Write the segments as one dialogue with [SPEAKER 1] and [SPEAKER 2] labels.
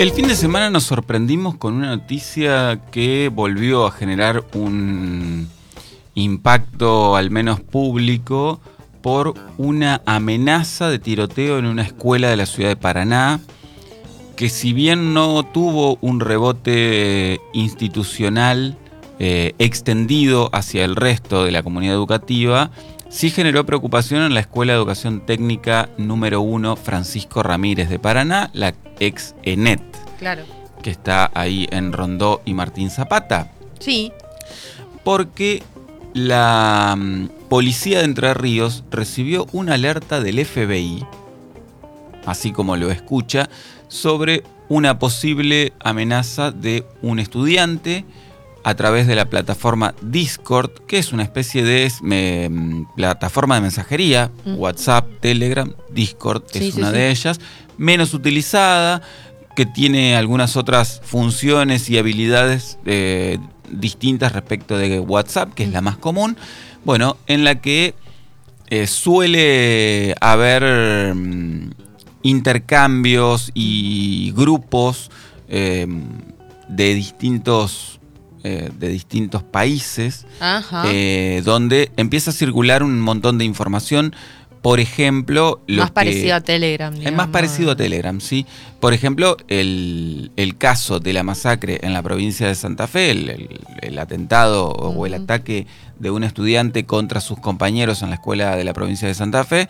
[SPEAKER 1] El fin de semana nos sorprendimos con una noticia que volvió a generar un impacto, al menos público, por una amenaza de tiroteo en una escuela de la ciudad de Paraná, que si bien no tuvo un rebote institucional extendido hacia el resto de la comunidad educativa, sí generó preocupación en la Escuela de Educación Técnica número 1 Francisco Ramírez de Paraná, la ex ENET.
[SPEAKER 2] Claro.
[SPEAKER 1] Que está ahí en Rondó y Martín Zapata.
[SPEAKER 2] Sí.
[SPEAKER 1] Porque la policía de Entre Ríos recibió una alerta del FBI, así como lo escucha, sobre una posible amenaza de un estudiante a través de la plataforma Discord, que es una especie de plataforma de mensajería, WhatsApp, Telegram, Discord es una de ellas, menos utilizada, que tiene algunas otras funciones y habilidades distintas respecto de WhatsApp, que es la más común, bueno, en la que suele haber intercambios y grupos de distintos países, donde empieza a circular un montón de información. Por ejemplo,
[SPEAKER 2] parecido a Telegram.
[SPEAKER 1] Es más parecido a Telegram, sí. Por ejemplo, el caso de la masacre en la provincia de Santa Fe, el atentado o el ataque de un estudiante contra sus compañeros en la escuela de la provincia de Santa Fe,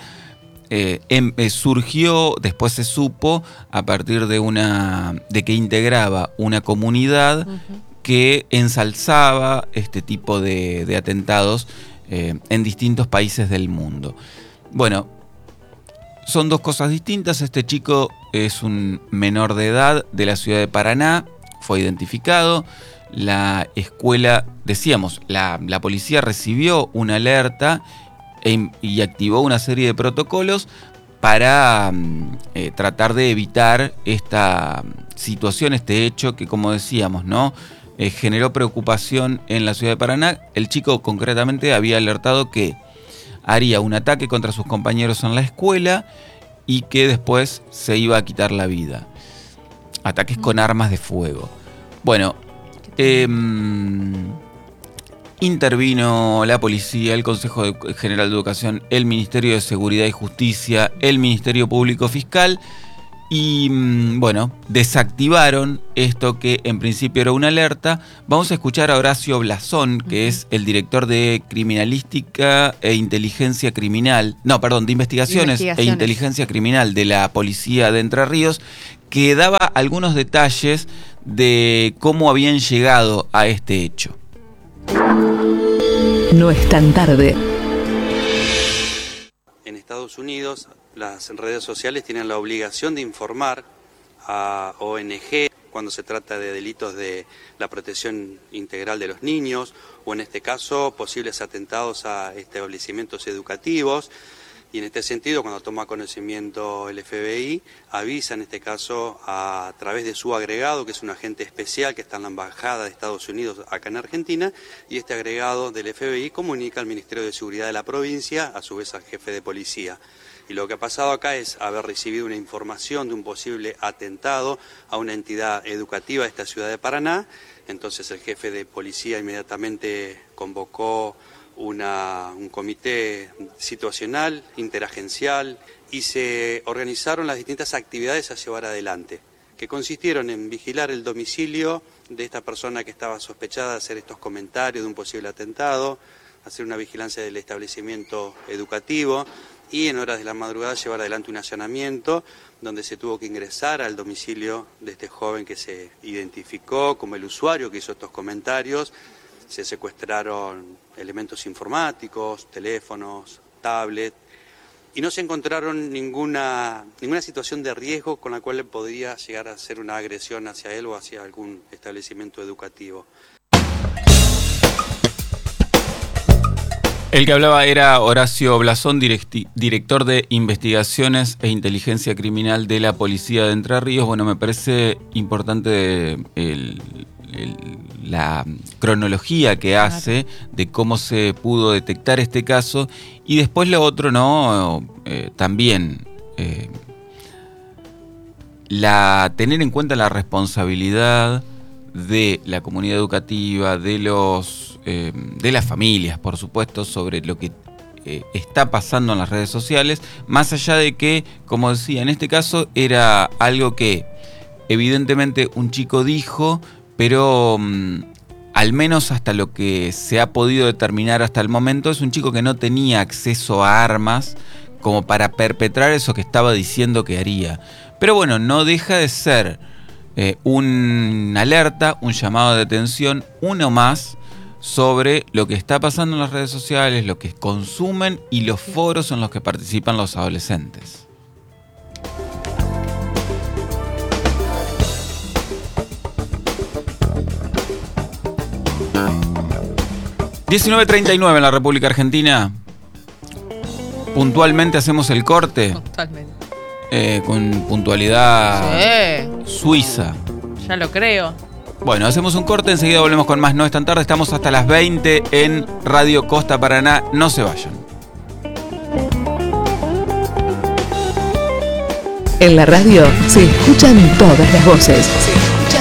[SPEAKER 1] surgió, después se supo, a partir de que integraba una comunidad que ensalzaba este tipo de atentados en distintos países del mundo. Bueno, son dos cosas distintas. Este chico es un menor de edad de la ciudad de Paraná, fue identificado. La escuela, decíamos, la policía recibió una alerta y activó una serie de protocolos para tratar de evitar esta situación, este hecho que, como decíamos, ¿no? Generó preocupación en la ciudad de Paraná. El chico concretamente había alertado que haría un ataque contra sus compañeros en la escuela y que después se iba a quitar la vida. Ataques con armas de fuego. Bueno, intervino la policía, el Consejo General de Educación, el Ministerio de Seguridad y Justicia, el Ministerio Público Fiscal y, bueno, desactivaron esto que en principio era una alerta. Vamos a escuchar a Horacio Blasón, que es el director de Criminalística e Inteligencia Criminal, de Investigaciones e Inteligencia Criminal de la Policía de Entre Ríos, que daba algunos detalles de cómo habían llegado a este hecho.
[SPEAKER 3] No es tan tarde.
[SPEAKER 4] En Estados Unidos, las redes sociales tienen la obligación de informar a ONG cuando se trata de delitos de la protección integral de los niños o, en este caso, posibles atentados a establecimientos educativos. Y en este sentido, cuando toma conocimiento el FBI, avisa en este caso a través de su agregado, que es un agente especial que está en la Embajada de Estados Unidos acá en Argentina, y este agregado del FBI comunica al Ministerio de Seguridad de la provincia, a su vez al jefe de policía. Y lo que ha pasado acá es haber recibido una información de un posible atentado a una entidad educativa de esta ciudad de Paraná. Entonces el jefe de policía inmediatamente convocó un comité situacional, interagencial, y se organizaron las distintas actividades a llevar adelante, que consistieron en vigilar el domicilio de esta persona que estaba sospechada de hacer estos comentarios de un posible atentado, hacer una vigilancia del establecimiento educativo y en horas de la madrugada llevar adelante un allanamiento donde se tuvo que ingresar al domicilio de este joven que se identificó como el usuario que hizo estos comentarios. Se secuestraron elementos informáticos, teléfonos, tablets, y no se encontraron ninguna situación de riesgo con la cual podría llegar a ser una agresión hacia él o hacia algún establecimiento educativo.
[SPEAKER 1] El que hablaba era Horacio Blasón, director de Investigaciones e Inteligencia Criminal de la Policía de Entre Ríos. Bueno, me parece importante la cronología que hace de cómo se pudo detectar este caso y después lo otro, ¿no? También tener en cuenta la responsabilidad de la comunidad educativa, de las familias, por supuesto, sobre lo que está pasando en las redes sociales, más allá de que, como decía, en este caso era algo que evidentemente un chico dijo, pero al menos hasta lo que se ha podido determinar hasta el momento, es un chico que no tenía acceso a armas como para perpetrar eso que estaba diciendo que haría. Pero bueno, no deja de ser una alerta, un llamado de atención, uno más, sobre lo que está pasando en las redes sociales, lo que consumen y los foros en los que participan los adolescentes. ...19:39 en la República Argentina. Puntualmente hacemos el corte.
[SPEAKER 2] Totalmente.
[SPEAKER 1] Con puntualidad suiza.
[SPEAKER 2] Ya lo creo.
[SPEAKER 1] Bueno, hacemos un corte, enseguida volvemos con más No es tan tarde. Estamos hasta las 20 en Radio Costa Paraná. No se vayan.
[SPEAKER 3] En la radio se escuchan todas las voces. Se escuchan